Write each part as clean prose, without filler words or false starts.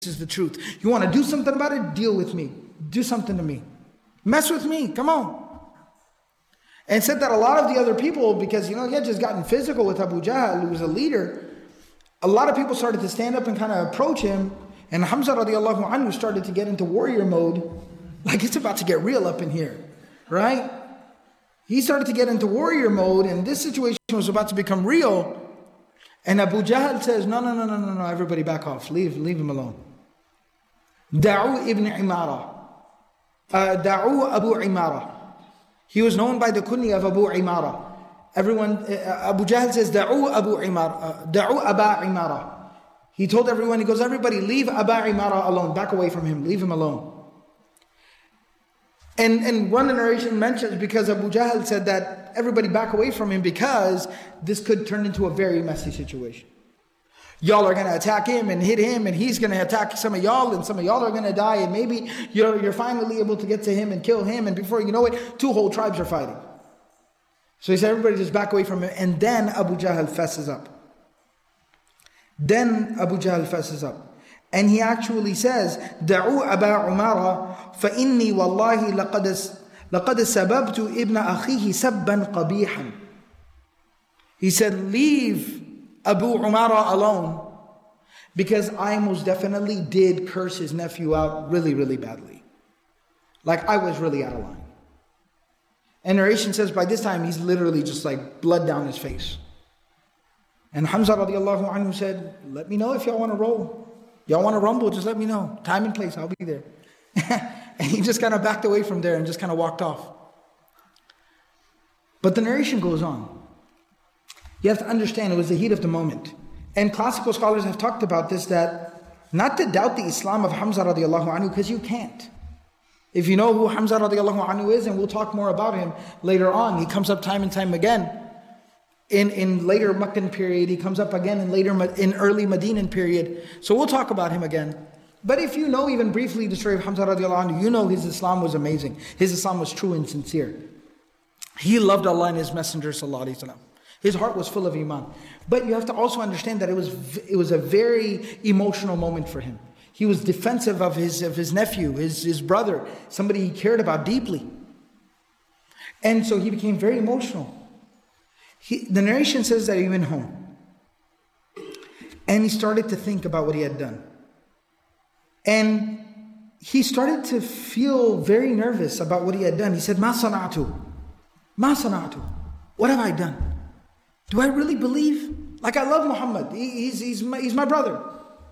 is the truth. You want to do something about it? Deal with me. Do something to me. Mess with me. Come on. And said that a lot of the other people, because he had just gotten physical with Abu Jahl, who was a leader, a lot of people started to stand up and kind of approach him. And Hamza radiallahu anhu started to get into warrior mode. Like it's about to get real up in here. Right? He started to get into warrior mode, and this situation was about to become real. And Abu Jahl says, no, everybody back off. Leave him alone. Da'u ibn Imara. Da'u Abu Imara. He was known by the kunya of Abu Imara. Everyone, Abu Jahl says, Da'u Abu Imara. Da'u Aba Imara. He told everyone, he goes, everybody leave Aba Imara alone. Back away from him. Leave him alone. And one narration mentions, because Abu Jahl said that everybody back away from him because this could turn into a very messy situation. Y'all are going to attack him and hit him, and he's going to attack some of y'all, and some of y'all are going to die, and maybe you're finally able to get to him and kill him, and before you know it, 2 whole tribes are fighting. So he said, everybody just back away from him. And then Abu Jahl fesses up. And he actually says, دعوا أبا عمارة فإني والله لقد سببت ابن أخيه سبا قبيحا. He said, leave Abu Umara alone, because I most definitely did curse his nephew out really, really badly. Like I was really out of line. And narration says by this time he's literally just like blood down his face. And Hamza radiallahu anhu said, let me know if y'all want to roll. Y'all want to rumble, just let me know. Time and place, I'll be there. And he just kind of backed away from there and just kind of walked off. But the narration goes on. You have to understand it was the heat of the moment. And classical scholars have talked about this, that not to doubt the Islam of Hamza radiallahu anhu, because you can't. If you know who Hamza radiallahu anhu is, and we'll talk more about him later on, he comes up time and time again. In later Meccan period, he comes up again in early Medinan period. So we'll talk about him again. But if you know even briefly the story of Hamza radiallahu anhu, you know his Islam was amazing. His Islam was true and sincere. He loved Allah and His Messenger sallallahu alaihi wasallam. His heart was full of iman. But you have to also understand that it was a very emotional moment for him. He was defensive of his nephew, his brother, somebody he cared about deeply. And so he became very emotional. The narration says that he went home. And he started to think about what he had done. And he started to feel very nervous about what he had done. He said, Ma sana'atu. What have I done? Do I really believe? Like I love Muhammad. He's my brother.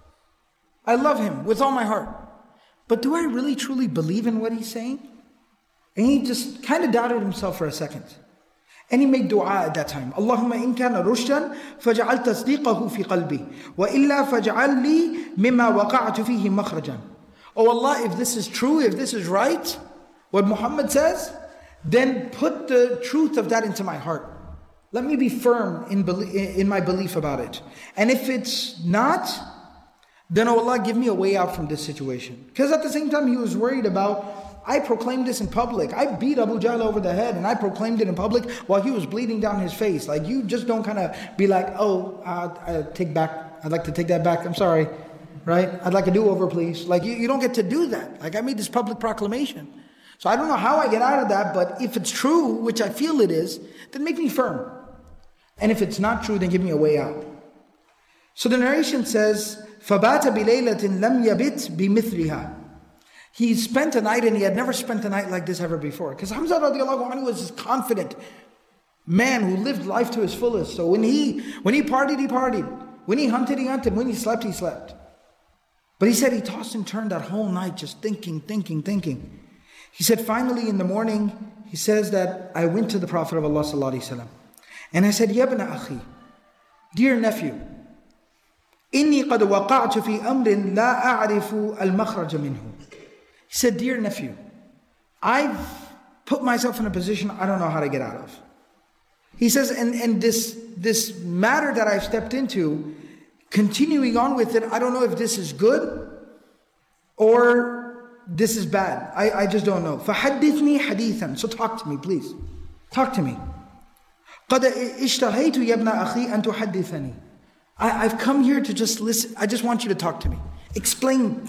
I love him with all my heart. But do I really truly believe in what he's saying? And he just kind of doubted himself for a second. And he made dua at that time. Allahumma in kana rushdan faj'al tasdiqahu fi qalbi wa illa faj'al li mimma waqa'tu fihi makhrajan. Oh Allah, if this is true, if this is right, what Muhammad says, then put the truth of that into my heart. Let me be firm in my belief about it. And if it's not, then oh Allah, give me a way out from this situation. Because at the same time he was worried about, I proclaimed this in public. I beat Abu Jahl over the head and I proclaimed it in public while he was bleeding down his face. Like you just don't kind of be like, I'd like to take that back. I'm sorry. Right? I'd like a do-over, please. Like you don't get to do that. Like I made this public proclamation. So I don't know how I get out of that, but if it's true, which I feel it is, then make me firm. And if it's not true, then give me a way out. So the narration says, فَبَاتَ بِلَيْلَةٍ لَمْ يَبِتْ بِمِثْلِهَا. He spent a night, and he had never spent a night like this ever before. Because Hamza radiallahu anhu was this confident man who lived life to his fullest. So when he partied, he partied. When he hunted, he hunted. When he slept, he slept. But he said he tossed and turned that whole night just thinking. He said finally in the morning, he says that I went to the Prophet of Allah sallallahu alaihi wasallam. And I said, Yabna akhi, dear nephew, inni qad waqa'tu fi amrin la a'rifu al-makhraj minhu. He said, dear nephew, I've put myself in a position I don't know how to get out of. He says, and this matter that I've stepped into, continuing on with it, I don't know if this is good or this is bad. I just don't know. فَحَدِّثْنِي حَدِيثًا. So talk to me, please. Talk to me. قَدْ اشْتَهَيْتُ يَبْنَ أَخِي أَن تُحَدِّثَنِي. I've come here to just listen. I just want you to talk to me. explain